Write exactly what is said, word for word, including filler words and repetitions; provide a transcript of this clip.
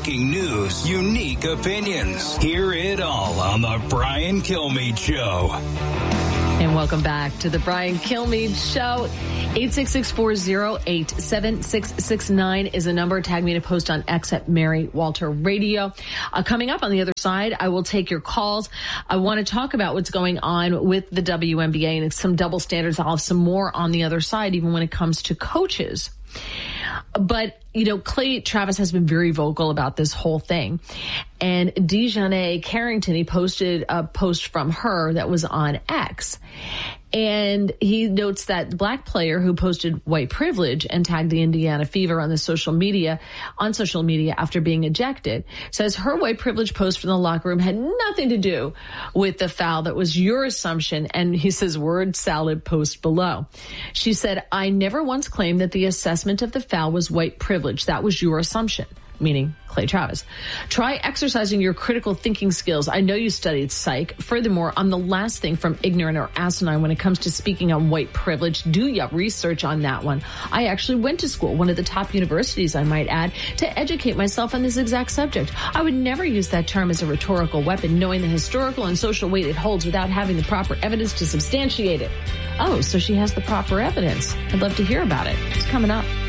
breaking news, unique opinions. Hear it all on the Brian Kilmeade Show. And welcome back to the Brian Kilmeade Show. eight six six, four oh eight, seven six six nine is a number. Tag me in a post on X at Mary Walter Radio. Uh, coming up on the other side, I will take your calls. I want to talk about what's going on with the W N B A and some double standards. I'll have some more on the other side, even when it comes to coaches. But, you know, Clay Travis has been very vocal about this whole thing. And Dejanay Carrington, he posted a post from her that was on X. And he notes that the black player who posted white privilege and tagged the Indiana Fever on the social media, on social media after being ejected, says her white privilege post from the locker room had nothing to do with the foul. That was your assumption. And he says, word salad post below. She said, I never once claimed that the assessment of the foul was white privilege. That was your assumption. Meaning Clay Travis. Try exercising your critical thinking skills. I know you studied psych. Furthermore, I'm the last thing from ignorant or asinine when it comes to speaking on white privilege. Do your research on that one. I actually went to school, one of the top universities, I might add, to educate myself on this exact subject. I would never use that term as a rhetorical weapon, knowing the historical and social weight it holds without having the proper evidence to substantiate it. Oh, so she has the proper evidence. I'd love to hear about it. It's coming up.